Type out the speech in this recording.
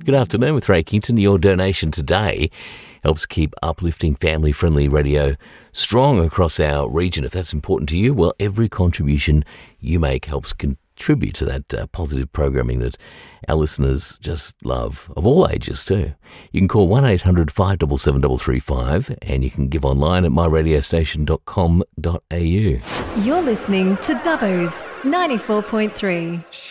Good afternoon with Ray Kington. Your donation today helps keep uplifting, family-friendly radio strong across our region. If that's important to you, well, every contribution you make helps contribute to that positive programming that our listeners just love, of all ages too. You can call 1-800-577-335 and you can give online at myradiostation.com.au. You're listening to Dubbo's 94.3.